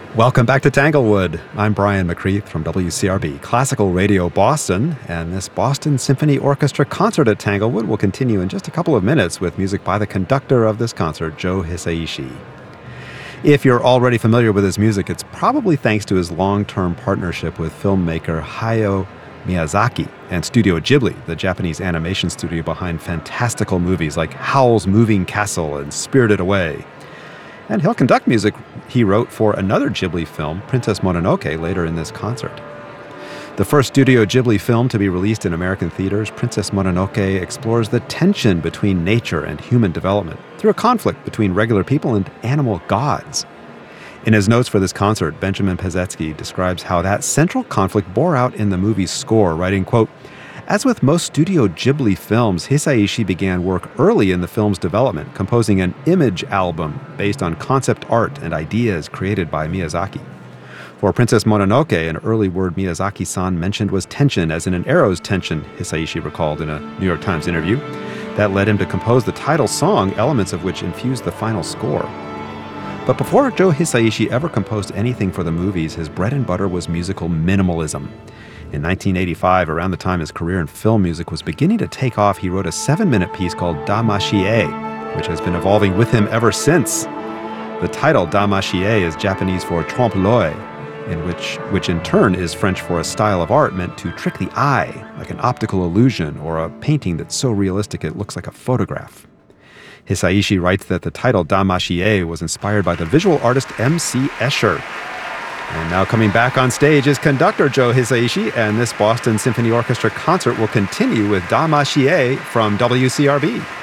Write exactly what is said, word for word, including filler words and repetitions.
Welcome back to Tanglewood. I'm Brian McCreath from W C R B, Classical Radio Boston, and this Boston Symphony Orchestra concert at Tanglewood will continue in just a couple of minutes with music by the conductor of this concert, Joe Hisaishi. If you're already familiar with his music, it's probably thanks to his long-term partnership with filmmaker Hayao Miyazaki and Studio Ghibli, the Japanese animation studio behind fantastical movies like Howl's Moving Castle and Spirited Away. And he'll conduct music he wrote for another Ghibli film, Princess Mononoke, later in this concert. The first Studio Ghibli film to be released in American theaters, Princess Mononoke explores the tension between nature and human development through a conflict between regular people and animal gods. In his notes for this concert, Benjamin Pezetsky describes how that central conflict bore out in the movie's score, writing, quote, "As with most Studio Ghibli films, Hisaishi began work early in the film's development, composing an image album based on concept art and ideas created by Miyazaki. For Princess Mononoke, an early word Miyazaki-san mentioned was tension, as in an arrow's tension, Hisaishi recalled in a New York Times interview. That led him to compose the title song, elements of which infused the final score. But before Joe Hisaishi ever composed anything for the movies, his bread and butter was musical minimalism. In nineteen eighty-five, around the time his career in film music was beginning to take off, he wrote a seven-minute piece called Damashie, which has been evolving with him ever since. The title, Damashie, is Japanese for trompe-l'oeil, in which, which in turn is French for a style of art meant to trick the eye, like an optical illusion or a painting that's so realistic it looks like a photograph. Hisaishi writes that the title Damashie was inspired by the visual artist M C Escher. And now coming back on stage is conductor Joe Hisaishi, and this Boston Symphony Orchestra concert will continue with Damashie from W C R B.